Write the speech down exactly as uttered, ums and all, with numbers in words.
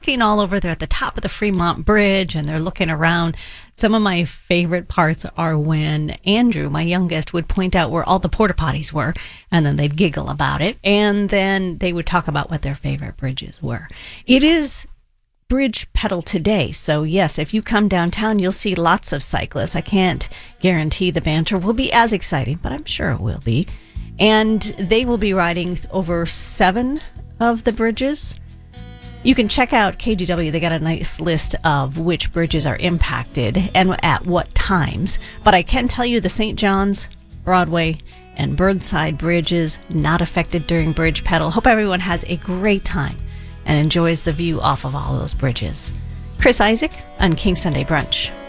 walking all over. They're at the top of the Fremont Bridge, and they're looking around. Some of my favorite parts are when Andrew, my youngest, would point out where all the porta potties were, and then they'd giggle about it, and then they would talk about what their favorite bridges were. It is Bridge Pedal today, so yes, if you come downtown, you'll see lots of cyclists. I can't guarantee the banter will be as exciting, but I'm sure it will be. And they will be riding over seven of the bridges. You can check out K G W. They got a nice list of which bridges are impacted and at what times. But I can tell you the Saint John's, Broadway, and Burnside bridges not affected during Bridge Pedal. Hope everyone has a great time and enjoys the view off of all those bridges. Chris Isaak on King Sunday Brunch.